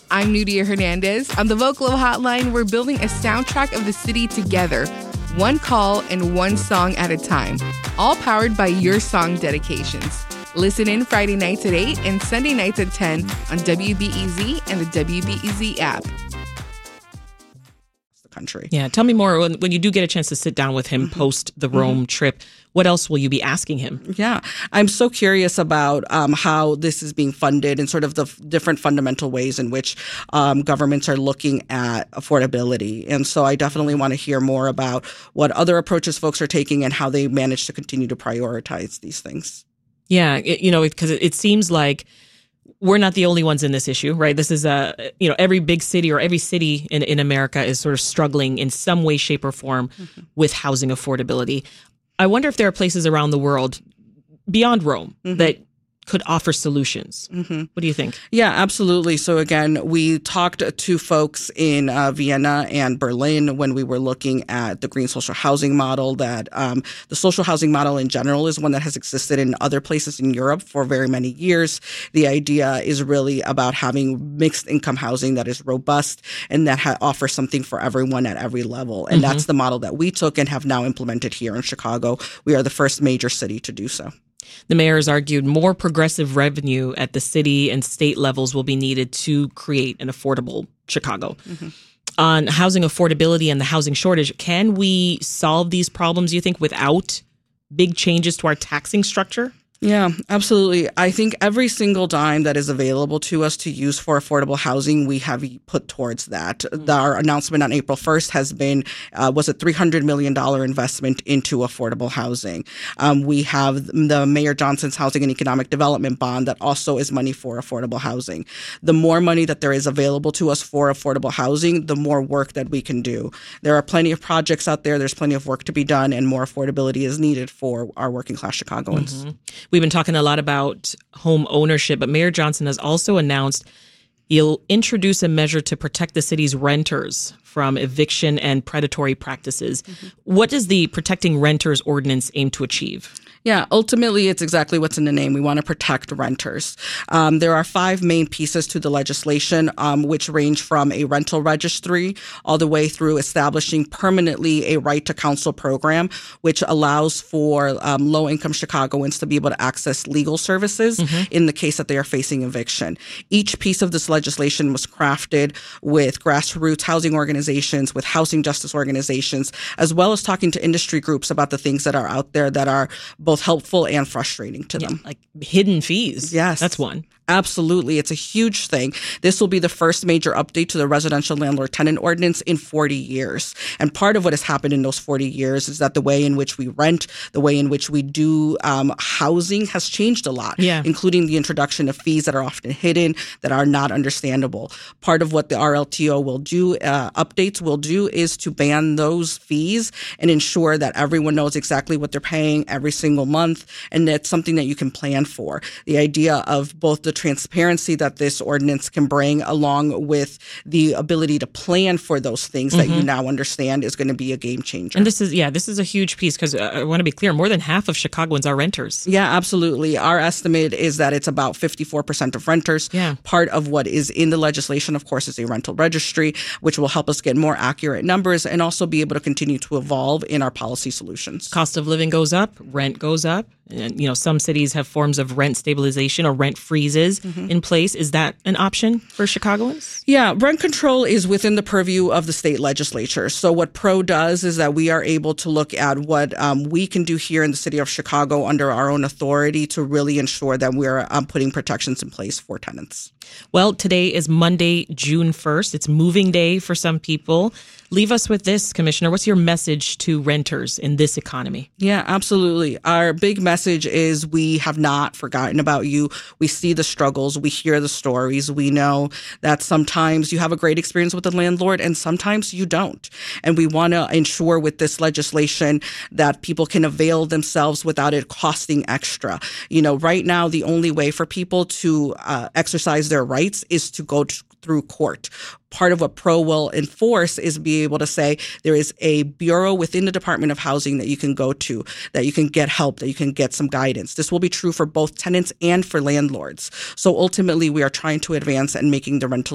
I'm Nudia Hernandez. On the Vocalo Hotline, we're building a soundtrack of the city together, one call and one song at a time, all powered by your song dedications. Listen in Friday nights at 8 and Sunday nights at 10 on WBEZ and the WBEZ app. Country. Yeah, tell me more when you do get a chance to sit down with him post the Rome trip. What else will you be asking him? Yeah, I'm so curious about how this is being funded and sort of the different fundamental ways in which governments are looking at affordability. And so I definitely want to hear more about what other approaches folks are taking and how they manage to continue to prioritize these things. Yeah, because it seems like we're not the only ones in this issue, right? This is every big city or every city in America is sort of struggling in some way, shape, or form with housing affordability. I wonder if there are places around the world beyond Rome that could offer solutions. What do you think? Yeah, absolutely. So again, we talked to folks in Vienna and Berlin when we were looking at the green social housing model, that the social housing model in general is one that has existed in other places in Europe for very many years. The idea is really about having mixed income housing that is robust and that offers something for everyone at every level. And that's the model that we took and have now implemented here in Chicago. We are the first major city to do so. The mayor has argued more progressive revenue at the city and state levels will be needed to create an affordable Chicago. On housing affordability and the housing shortage, can we solve these problems, you think, without big changes to our taxing structure? Yeah, absolutely. I think every single dime that is available to us to use for affordable housing, we have put towards that. Our announcement on April 1st has been, was a $300 million investment into affordable housing. We have the Mayor Johnson's Housing and Economic Development Bond that also is money for affordable housing. The more money that there is available to us for affordable housing, the more work that we can do. There are plenty of projects out there. There's plenty of work to be done, and more affordability is needed for our working class Chicagoans. We've been talking a lot about home ownership, but Mayor Johnson has also announced he'll introduce a measure to protect the city's renters from eviction and predatory practices. What does the Protecting Renters Ordinance aim to achieve? Yeah, ultimately, it's exactly what's in the name. We want to protect renters. There are 5 main pieces to the legislation, which range from a rental registry all the way through establishing permanently a right to counsel program, which allows for low-income Chicagoans to be able to access legal services in the case that they are facing eviction. Each piece of this legislation was crafted with grassroots housing organizations, with housing justice organizations, as well as talking to industry groups about the things that are out there that are both helpful and frustrating to them. Like hidden fees. Yes. That's one. Absolutely. It's a huge thing. This will be the first major update to the residential landlord-tenant ordinance in 40 years. And part of what has happened in those 40 years is that the way in which we rent, the way in which we do housing has changed a lot, including the introduction of fees that are often hidden, that are not understandable. Part of what the RLTO will do, updates will do, is to ban those fees and ensure that everyone knows exactly what they're paying every single month, and that's something that you can plan for. The idea of both the transparency that this ordinance can bring, along with the ability to plan for those things that you now understand, is going to be a game changer. And this is a huge piece, because I want to be clear, more than half of Chicagoans are renters. Yeah, absolutely. Our estimate is that it's about 54% of renters. Part of what is in the legislation, of course, is a rental registry, which will help us get more accurate numbers and also be able to continue to evolve in our policy solutions. Cost of living goes up, rent goes up. And, some cities have forms of rent stabilization or rent freezes in place. Is that an option for Chicagoans? Yeah, rent control is within the purview of the state legislature. So what PRO does is that we are able to look at what we can do here in the city of Chicago under our own authority to really ensure that we're putting protections in place for tenants. Well, today is Monday, June 1st. It's moving day for some people. Leave us with this, Commissioner. What's your message to renters in this economy? Yeah, absolutely. Our big message is we have not forgotten about you. We see the struggles. We hear the stories. We know that sometimes you have a great experience with the landlord and sometimes you don't. And we want to ensure with this legislation that people can avail themselves without it costing extra. Right now, the only way for people to exercise their rights is to go through court. Part of what PRO will enforce is be able to say there is a bureau within the Department of Housing that you can go to, that you can get help, that you can get some guidance. This will be true for both tenants and for landlords. So ultimately, we are trying to advance and making the rental